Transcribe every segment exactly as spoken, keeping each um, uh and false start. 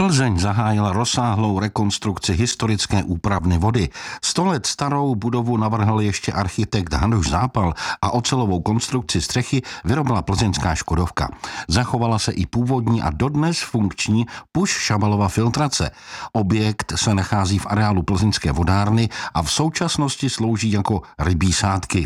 Plzeň zahájila rozsáhlou rekonstrukci historické úpravny vody. Sto let starou budovu navrhl ještě architekt Hanuš Zápal a ocelovou konstrukci střechy vyrobila plzeňská Škodovka. Zachovala se i původní a dodnes funkční Puš-Šabalova filtrace. Objekt se nachází v areálu plzeňské vodárny a v současnosti slouží jako rybí sádky.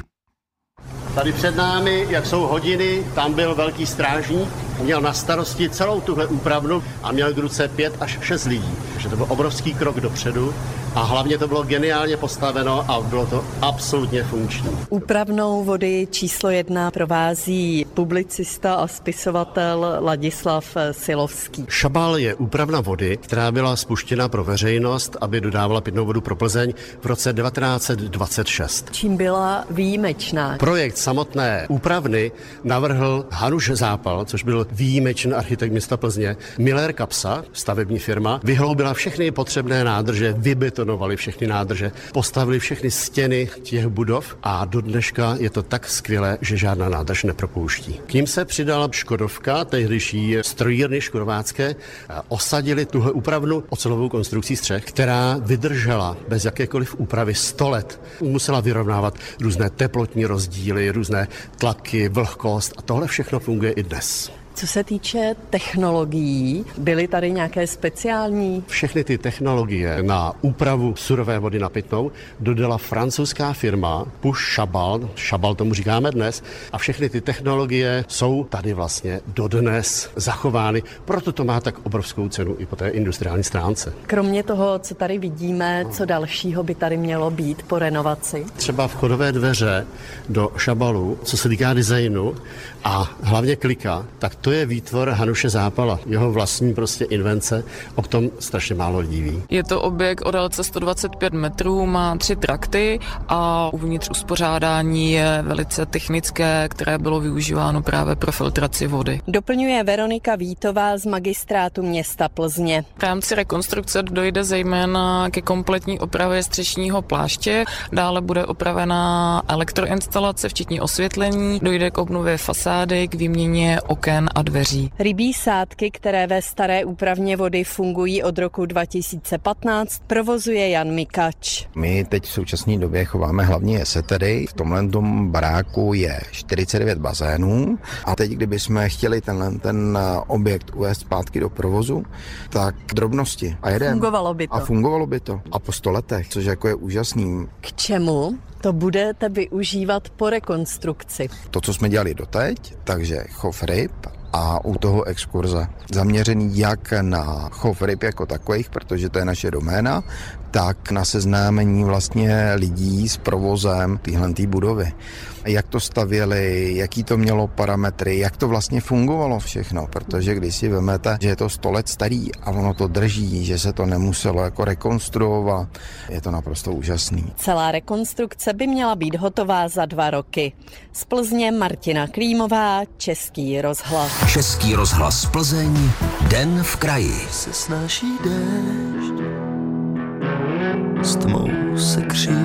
Tady před námi, jak jsou hodiny, tam byl velký strážník, měl na starosti celou tuhle úpravnu a měl k ruce pět až šest lidí. Takže to byl obrovský krok dopředu a hlavně to bylo geniálně postaveno a bylo to absolutně funkční. Úpravnou vody číslo jedna provází publicista a spisovatel Ladislav Silovský. Šabal je úpravna vody, která byla spuštěna pro veřejnost, aby dodávala pitnou vodu pro Plzeň v roce devatenáct set dvacet šest. Čím byla výjimečná? Projekt samotné úpravny navrhl Hanuš Zápal, což byl výjimečný architekt města Plzně. Miller Kapsa, stavební firma, vyhloubila všechny potřebné nádrže, vybetonovali všechny nádrže, postavili všechny stěny těch budov a do dneška je to tak skvělé, že žádná nádrž nepropouští. K ním se přidala Škodovka, tehdejší strojírny škodovácké, osadili tuhle úpravnu ocelovou konstrukcí střech, která vydržela bez jakékoliv úpravy sto let. Musela vyrovnávat různé teplotní rozdíly, různé tlaky, vlhkost a tohle všechno funguje i dnes. Co se týče technologií, byly tady nějaké speciální? Všechny ty technologie na úpravu surové vody na pitnou dodala francouzská firma Puš-Šabal, Šabal tomu říkáme dnes, a všechny ty technologie jsou tady vlastně dodnes zachovány, proto to má tak obrovskou cenu i po té industriální stránce. Kromě toho, co tady vidíme, co dalšího by tady mělo být po renovaci? Třeba vchodové dveře do Šabalu, co se týká designu a hlavně klika, tak to je výtvor Hanuše Zápala, jeho vlastní prostě invence, o tom strašně málo lidí ví. Je to objekt o délce sto dvacet pět metrů, má tři trakty a uvnitř uspořádání je velice technické, které bylo využíváno právě pro filtraci vody. Doplňuje Veronika Vítová z magistrátu města Plzně. V rámci rekonstrukce dojde zejména ke kompletní opravě střešního pláště, dále bude opravena elektroinstalace, včetně osvětlení, dojde k obnově fasády, k výměně oken a dveří. Rybí sádky, které ve staré úpravně vody fungují od roku dva tisíce patnáct, provozuje Jan Mikač. My teď v současné době chováme hlavně jesetery. V tomhle tom baráku je čtyřicet devět bazénů a teď, kdybychom chtěli tenhle ten objekt uvést zpátky do provozu, tak drobnosti a jedem. Fungovalo by to. A fungovalo by to. A po sto letech, což jako je úžasný. K čemu to budete využívat po rekonstrukci? To, co jsme dělali doteď, takže chov ryb a u toho exkurze. Zaměřený jak na chov ryb jako takových, protože to je naše doména, tak na seznámení vlastně lidí s provozem téhle budovy. Jak to stavěli, jaký to mělo parametry, jak to vlastně fungovalo všechno, protože když si vezmete, že je to sto let starý a ono to drží, že se to nemuselo jako rekonstruovat, je to naprosto úžasný. Celá rekonstrukce by měla být hotová za dva roky. Z Plzně Martina Klímová, Český rozhlas. Český rozhlas Plzeň, Den v kraji. Se snáší déšť, s tmou se kříží.